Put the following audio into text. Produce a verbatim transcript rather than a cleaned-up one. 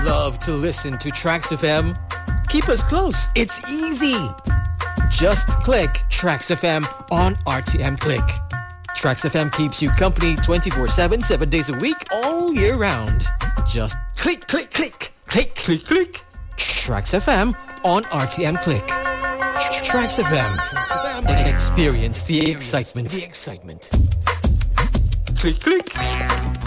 love to listen to Trax F M? Keep us close. It's easy. Just click Trax F M on R T M Click. Trax F M keeps you company twenty-four seven, seven days a week, all year round. Just click, click, click, click, click, click. Trax F M on R T M Click. Trax F M. Experience the excitement. The excitement. Click, click.